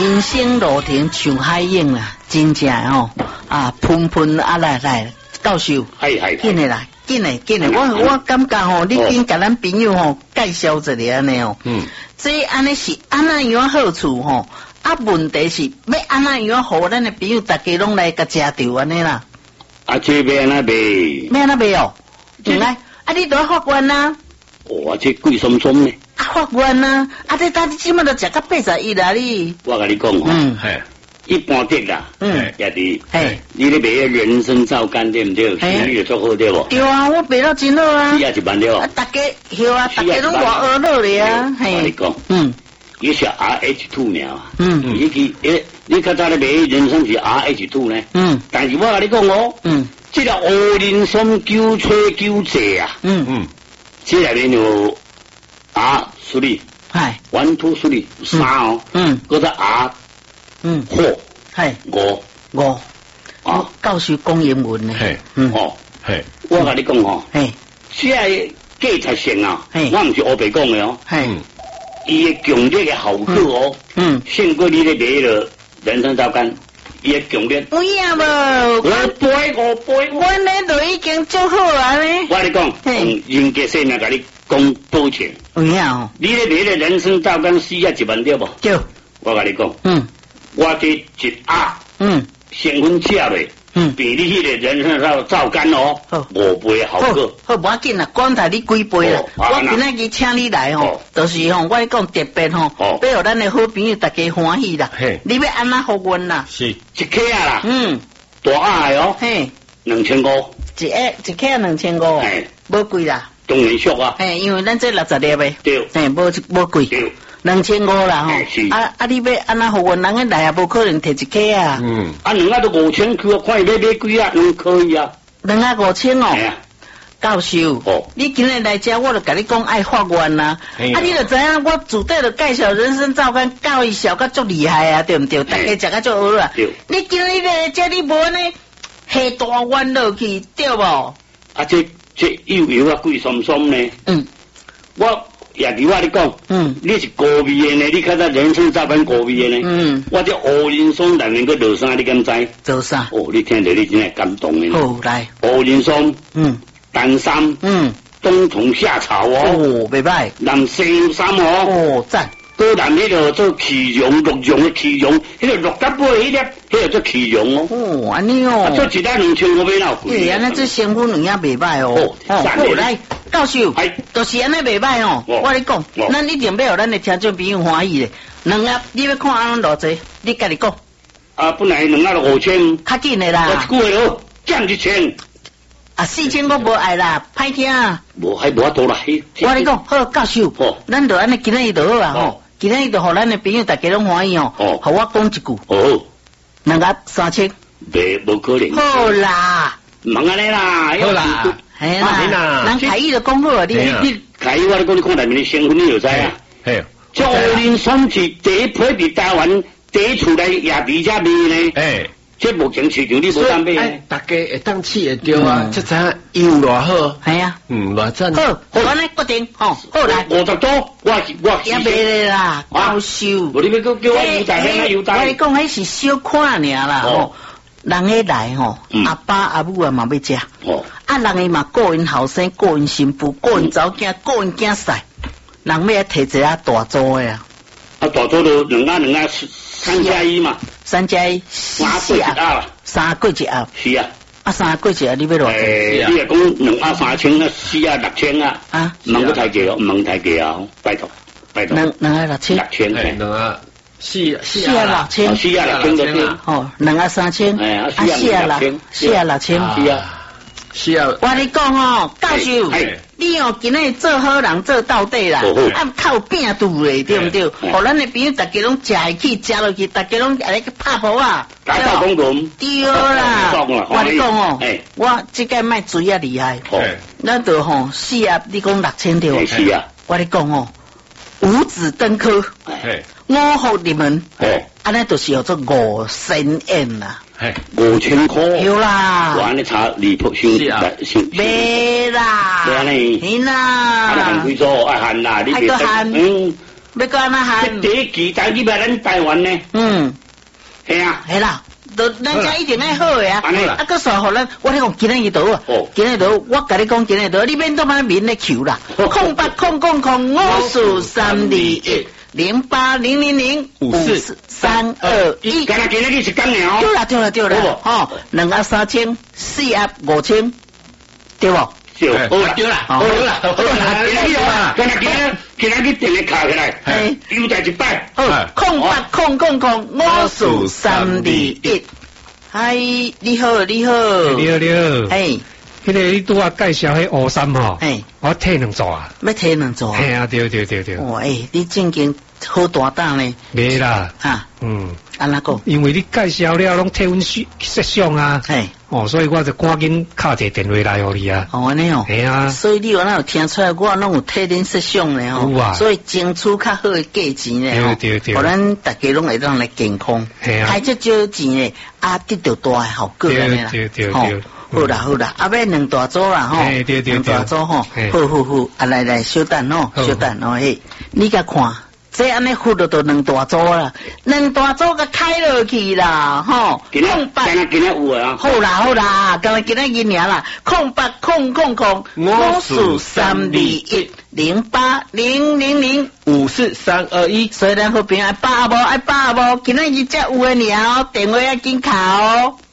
人生路程像海涌啦，真正哦喷喷来，教授，紧的来，紧的，我感觉吼，你紧甲咱朋友吼介绍一下安尼哦。这安尼是安那样好处吼，问题是要安那样互咱的朋友大家拢来甲食着安尼啦。 这要安那卖？ 要安那卖哦？来，你都要法官呐？ 这贵松松呢？ 法官呐，这你即马都食到81啦你。 我甲你讲吼，一般的啦，也是，你咧卖人参皂苷对不对？生意就做好对不？ 对啊，我卖到真好啊。 1万了。 大家晓啊，大家拢偌学乐咧啊。 我跟你讲，伊是 RH2 苗啊。你较早咧卖人参是 RH2 呢？但是我甲你讲哦，这个乌人参9吹9济啊。这内面有苏力，1 2 3 3哦，嗰只5 教授讲英文呢， 我甲你讲哦，这个价值性啊，我唔是黑白讲的哦，伊的强烈的效果哦，胜过你咧卖了人参皂苷，伊的强烈。 有影无？ 我背， 我呢都已经做好啊呢。 我跟你讲，人格性啊，甲你讲保证。 有影哦。 你咧卖咧人参皂苷1万对不？ 对。我甲你讲，我这一鸭，成分吃落，比你迄个人参皂苷哦，5倍的效果。 好，无要紧啦，管他你几倍啦。我今仔日请你来吼，就是吼，我讲特别吼，要互咱的好朋友大家欢喜啦。你要安那服阮啦？ 是一克啊啦，大鸭的哦，2500。 一克2500，无贵啦。 当然俗啊。 因为咱这60粒的。 对。 无贵。2500啦吼。你要安那服阮，人个来也无可能摕一克啊。 2鸭都5000去啊，看伊要买几啊，可以啊。 2鸭5000哦。教授，你今日来遮，我就甲你讲爱法院啦。你就知影我自底就介绍人参皂苷教育小甲足厉害啊，对唔对？大家食甲足好啦。你今日来遮，你无呢下大弯落去，对无？ 这油啊贵松松呢。我也伫我咧讲，你是高味的呢，你看到人参皂苷高味的呢。我这乌人松内面个做啥？你敢知？ 做啥？ 你听着你真系感动的。 好来， 乌人松，丹参，冬虫夏草哦， 袂歹。 南西参哦， 赞。 高南迄个做耆蓉，鹿茸的耆蓉，迄个鹿角尾迄粒，迄个做耆蓉哦。 安尼哦。 做一单2500哪贵？ 对，安尼这成分有影袂歹哦。好来，教授，就是安尼袂歹哦。我咧讲，咱一定要互咱的听众朋友欢喜咧。2鸭你要看安偌济？你家己讲。 本来2鸭就5000。 较紧的啦。 一句话咯，降1000。 4000我无爱啦，歹听。 无还无法度啦。 我咧讲，好教授，咱就安尼今日就好啊吼。今日就互咱的朋友大家拢欢喜哦。互我讲一句。2鸭3000。 无可能。 好啦。 忙安尼啦。 好啦。 系啦。人开意就讲好啊，你开意我咧讲，你看内面的成分你就知啊。这乌人参是第一批伫台湾第一出来亚比遮卖呢。这目前市场你无当买呢。 大家会当试会着啊，这知油偌好。 系啊。 偌赞。 好，安尼决定。好来。 50多，我也袂啦，教授。 你要叫我油大咩油大？ 我讲迄是小看尔啦吼。人个来吼，阿爸阿母啊嘛要食。人个嘛顾因后生，顾因媳妇，顾因查某囝，顾因囝婿，人要摕一下大组的啊。 大组就2鸭3加1嘛。 3加1。 3过1鸭。 3过1鸭。 是啊。 3过1鸭，你要偌济？ 你若讲2鸭3000啊，4鸭6000啊。问个太贵哦，问太贵啊，拜托。 2鸭6000。 2鸭4 鸭6000。 4鸭6000就对。 2鸭3000。4鸭6000。 是啊。是啊， 我跟你讲哦，教授，你哦今日做好人做到底啦，靠拼度嘞，对不对？互咱的朋友大家拢食会起，食落去，大家拢来去拍婆啊， 大家讲讲， 对啦。我跟你讲哦，我这个卖水啊厉害，咱就吼4鸭，你讲6000对是啊。 我跟你讲哦，五子登科，我福你们，安尼就是叫做5神宴啦。 5000块。 有啦。 我安尼查离谱先。 没啦。 没呢。 没啦。 含几多？含啦，你别。 要干哪喊？ 第一期带入来咱台湾呢。系啊， 系啦。咱家一定爱好诶啊！啊，个说互咱，我咧讲今日倒啊，今日倒，我甲你讲今日倒，你免当班面咧求啦，08000543210800054321。 今日你是讲了？ 对啦，吼，2盒3000，4盒5000，对不？ 对啦，今日你电话卡起来，又在一摆 ，0800054321。嗨，你好， 嘿，迄个你拄啊介绍迄乌参吼，我体两组啊， 要体两组啊？ 嘿啊，对。 哦，你正经好大胆呢？ 袂啦， 安怎讲？ 因为你介绍了拢体温摄像啊，所以我就赶紧敲一个电话来互你啊。 安尼哦， 系啊， 所以你有哪有听出来我拢有体温摄像呢？ 有啊， 所以争取较好的价钱呢， 对，互咱大家拢会当来健康，开这少钱呢，得到大的效果安尼啦。 对。 好啦，要2大组啦吼，2大组吼，好，来，小等吼，嘿，你甲看。这安尼付到2大组啦，2大组个开落去啦，吼。 今日有啊。 好啦，今日尔啦，08000543210800054321。所以咱好朋友爱把握，今日才有诶尔，电话要紧敲。